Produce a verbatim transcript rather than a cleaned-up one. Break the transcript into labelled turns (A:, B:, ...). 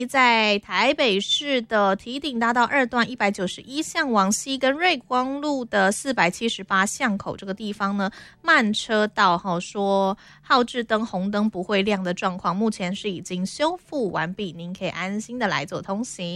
A: 在台北市的堤顶大道二段一百九十一巷往西跟瑞光路的四百七十八巷口这个地方呢，慢车道哈，说号志灯红灯不会亮的状况，目前是已经修复完毕，您可以安心的来做通行。